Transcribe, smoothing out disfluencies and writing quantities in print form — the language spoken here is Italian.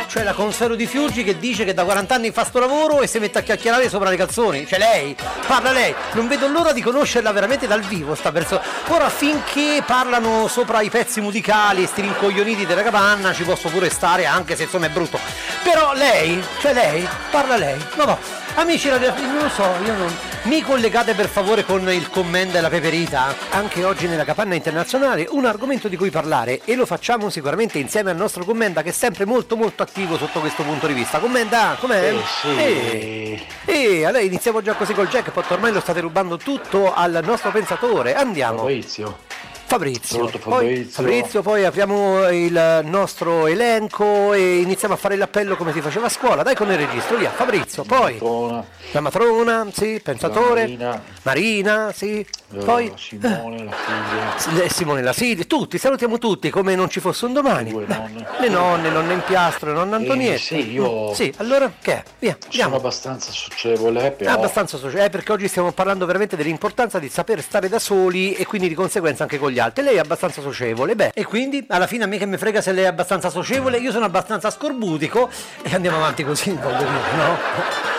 Cioè la Consuelo Di Fiuggi che dice che da 40 anni fa sto lavoro e si mette a chiacchierare sopra le canzoni. Cioè lei, parla lei. Non vedo l'ora di conoscerla veramente dal vivo sta persona. Ora finché parlano sopra i pezzi musicali e sti rincoglioniti della capanna ci posso pure stare, anche se insomma è brutto. Però lei, cioè lei, parla lei. No, no. Amici, non lo so, io non... Mi collegate per favore con il commento della Peperita? Anche oggi nella capanna internazionale un argomento di cui parlare e lo facciamo sicuramente insieme al nostro commenta che è sempre molto molto attivo sotto questo punto di vista. Commenta, com'è? Sì. Allora iniziamo già così col jackpot, ormai lo state rubando tutto al nostro pensatore, andiamo. Fabrizio, poi apriamo il nostro elenco e iniziamo a fare l'appello come si faceva a scuola. Dai con il registro, via. Fabrizio, poi la matrona, sì, pensatore, Marina, sì, poi Simone, la figlia. Simone, la Silvia, tutti, salutiamo tutti come non ci fosse un domani. Le nonne, nonna Impiastro, nonna Antonietta. Sì, io sì, allora che è? Via, andiamo. sono abbastanza socievole, però. Abbastanza socievole, perché oggi stiamo parlando veramente dell'importanza di saper stare da soli e quindi di conseguenza anche con gli altri. Lei è abbastanza socievole, beh, e quindi alla fine a me che mi frega se lei è abbastanza socievole, io sono abbastanza scorbutico e andiamo avanti così, voglio dire, no?